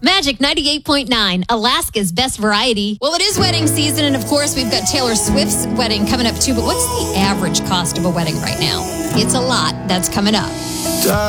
Magic 98.9, Alaska's best variety. Well, it is wedding season, and of course, we've got Taylor Swift's wedding coming up too. But what's the average cost of a wedding right now? It's a lot. That's coming up.